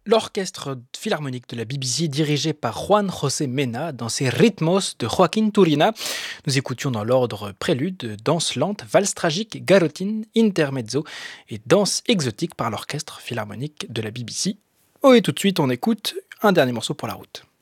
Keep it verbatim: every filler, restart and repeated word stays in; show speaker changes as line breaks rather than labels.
L'orchestre philharmonique de la B B C dirigé par Juan José Mena dans ses Ritmos de Joaquín Turina. Nous écoutions dans l'ordre prélude, danse lente, valse tragique, garotine, intermezzo et danse exotique par l'orchestre philharmonique de la B B C. Oh, et tout de suite on écoute un dernier morceau pour la route.